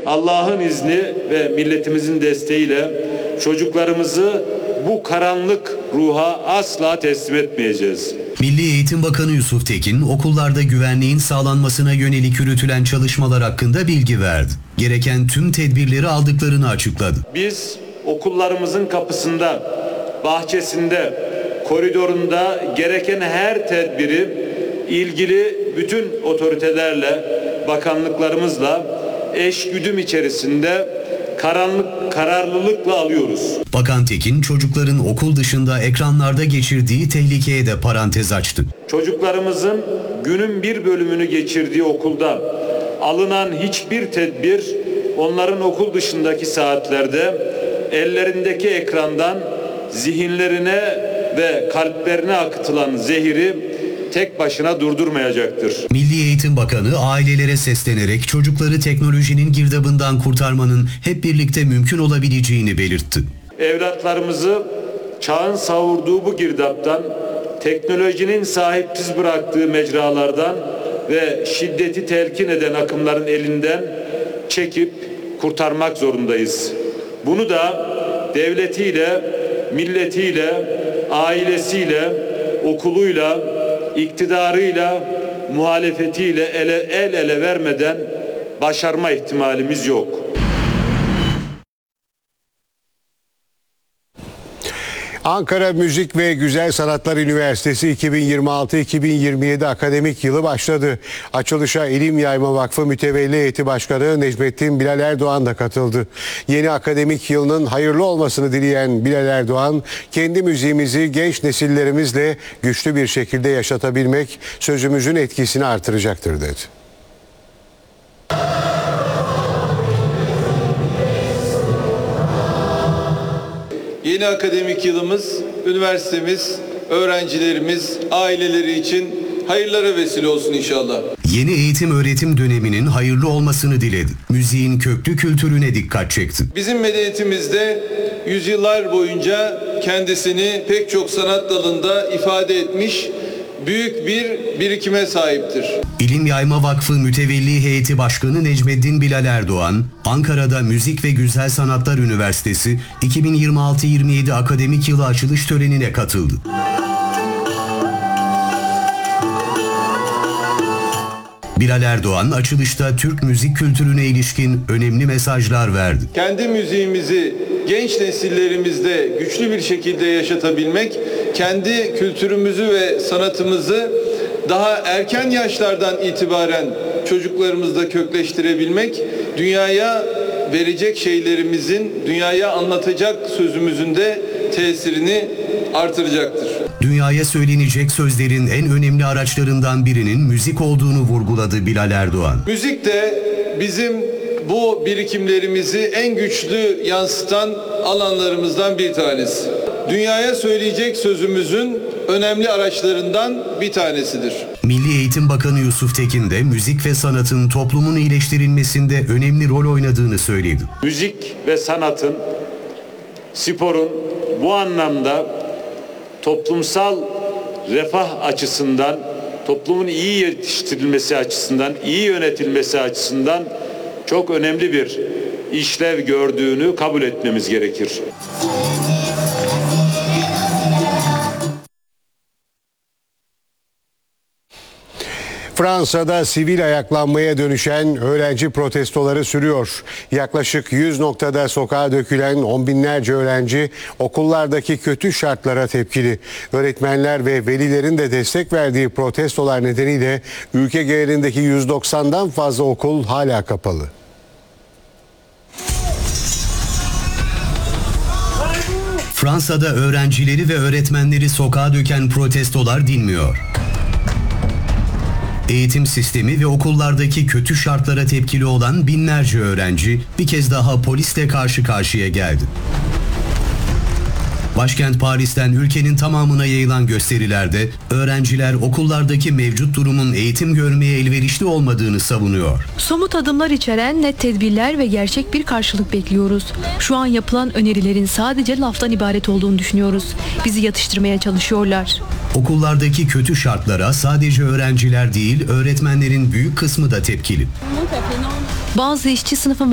Allah'ın izni ve milletimizin desteğiyle çocuklarımızı bu karanlık ruha asla teslim etmeyeceğiz. Milli Eğitim Bakanı Yusuf Tekin, okullarda güvenliğin sağlanmasına yönelik yürütülen çalışmalar hakkında bilgi verdi. Gereken tüm tedbirleri aldıklarını açıkladı. Biz okullarımızın kapısında, bahçesinde, koridorunda gereken her tedbiri ilgili bütün otoritelerle, bakanlıklarımızla eşgüdüm içerisinde kararlılıkla alıyoruz. Bakan Tekin, çocukların okul dışında ekranlarda geçirdiği tehlikeye de parantez açtı. Çocuklarımızın günün bir bölümünü geçirdiği okulda alınan hiçbir tedbir onların okul dışındaki saatlerde ellerindeki ekrandan zihinlerine ve kalplerine akıtılan zehiri tek başına durdurmayacaktır. Milli Eğitim Bakanı ailelere seslenerek çocukları teknolojinin girdabından kurtarmanın hep birlikte mümkün olabileceğini belirtti. Evlatlarımızı çağın savurduğu bu girdaptan, teknolojinin sahipsiz bıraktığı mecralardan ve şiddeti telkin eden akımların elinden çekip kurtarmak zorundayız. Bunu da devletiyle, milletiyle, ailesiyle, okuluyla, iktidarıyla, muhalefetiyle el ele vermeden başarma ihtimalimiz yok. Ankara Müzik ve Güzel Sanatlar Üniversitesi 2026-2027 akademik yılı başladı. Açılışa İlim Yayma Vakfı Mütevelli Heyeti Başkanı Necmettin Bilal Erdoğan da katıldı. Yeni akademik yılının hayırlı olmasını dileyen Bilal Erdoğan, kendi müziğimizi genç nesillerimizle güçlü bir şekilde yaşatabilmek sözümüzün etkisini artıracaktır dedi. Yeni akademik yılımız, üniversitemiz, öğrencilerimiz, aileleri için hayırlara vesile olsun inşallah. Yeni eğitim öğretim döneminin hayırlı olmasını diledi. Müziğin köklü kültürüne dikkat çekti. Bizim medeniyetimizde yüzyıllar boyunca kendisini pek çok sanat dalında ifade etmiş büyük bir birikime sahiptir. İlim Yayma Vakfı Mütevelli Heyeti Başkanı Necmettin Bilal Erdoğan, Ankara'da Müzik ve Güzel Sanatlar Üniversitesi 2026-27 akademik yılı açılış törenine katıldı. Bilal Erdoğan açılışta Türk müzik kültürüne ilişkin önemli mesajlar verdi. Kendi müziğimizi genç nesillerimizde güçlü bir şekilde yaşatabilmek, kendi kültürümüzü ve sanatımızı daha erken yaşlardan itibaren çocuklarımızda kökleştirebilmek, dünyaya verecek şeylerimizin, dünyaya anlatacak sözümüzün de tesirini artıracaktır. Dünyaya söylenecek sözlerin en önemli araçlarından birinin müzik olduğunu vurguladı Bilal Erdoğan. Müzik de bizim bu birikimlerimizi en güçlü yansıtan alanlarımızdan bir tanesi. Dünyaya söyleyecek sözümüzün önemli araçlarından bir tanesidir. Milli Eğitim Bakanı Yusuf Tekin de müzik ve sanatın toplumun iyileştirilmesinde önemli rol oynadığını söyledi. Müzik ve sanatın, sporun bu anlamda toplumsal refah açısından, toplumun iyi yetiştirilmesi açısından, iyi yönetilmesi açısından çok önemli bir işlev gördüğünü kabul etmemiz gerekir. Fransa'da sivil ayaklanmaya dönüşen öğrenci protestoları sürüyor. Yaklaşık 100 noktada sokağa dökülen on binlerce öğrenci okullardaki kötü şartlara tepkili. Öğretmenler ve velilerin de destek verdiği protestolar nedeniyle ülke genelindeki 190'dan fazla okul hala kapalı. Fransa'da öğrencileri ve öğretmenleri sokağa döken protestolar dinmiyor. Eğitim sistemi ve okullardaki kötü şartlara tepkili olan binlerce öğrenci bir kez daha polisle karşı karşıya geldi. Başkent Paris'ten ülkenin tamamına yayılan gösterilerde öğrenciler okullardaki mevcut durumun eğitim görmeye elverişli olmadığını savunuyor. Somut adımlar içeren net tedbirler ve gerçek bir karşılık bekliyoruz. Şu an yapılan önerilerin sadece laftan ibaret olduğunu düşünüyoruz. Bizi yatıştırmaya çalışıyorlar. Okullardaki kötü şartlara sadece öğrenciler değil, öğretmenlerin büyük kısmı da tepkili. Bazı işçi sınıfı